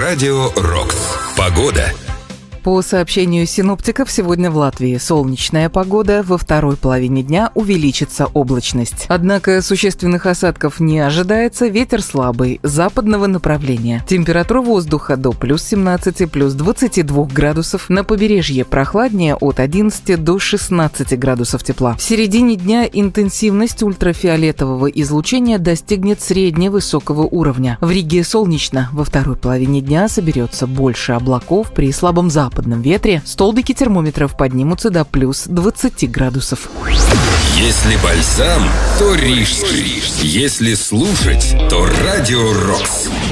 Радио «Рокс». Погода. По сообщению синоптиков, сегодня в Латвии солнечная погода, во второй половине дня увеличится облачность. Однако существенных осадков не ожидается, ветер слабый, западного направления. Температура воздуха до плюс 17, плюс 22 градусов. На побережье прохладнее от 11 до 16 градусов тепла. В середине дня интенсивность ультрафиолетового излучения достигнет средневысокого уровня. В Риге солнечно, во второй половине дня соберется больше облаков при слабом западном ветре, столбики термометров поднимутся до плюс 20 градусов. Если бальзам, то рижский. Если слушать, то Радио «Рокс».